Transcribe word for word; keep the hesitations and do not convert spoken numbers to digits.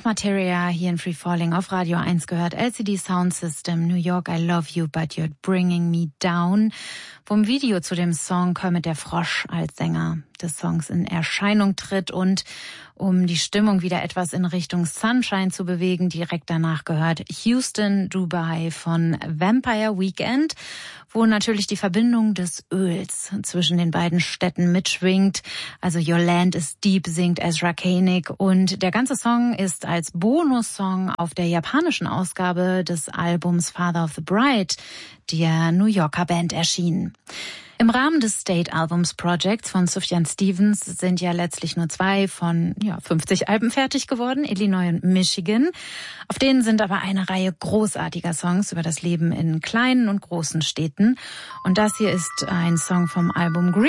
Materia hier in Free Falling auf Radio eins gehört. L C D Sound System, New York, I Love You, But You're Bringing Me Down. Vom Video zu dem Song Kermit der Frosch als Sänger des Songs in Erscheinung tritt und um die Stimmung wieder etwas in Richtung Sunshine zu bewegen, direkt danach gehört Houston, Dubai von Vampire Weekend, wo natürlich die Verbindung des Öls zwischen den beiden Städten mitschwingt. Also Your Land is Deep singt Ezra Koenig und der ganze Song ist als Bonussong auf der japanischen Ausgabe des Albums Father of the Bride der New Yorker Band erschienen. Im Rahmen des State Albums Projects von Sufjan Stevens sind ja letztlich nur zwei von ja, fünfzig Alben fertig geworden, Illinois und Michigan. Auf denen sind aber eine Reihe großartiger Songs über das Leben in kleinen und großen Städten. Und das hier ist ein Song vom Album Green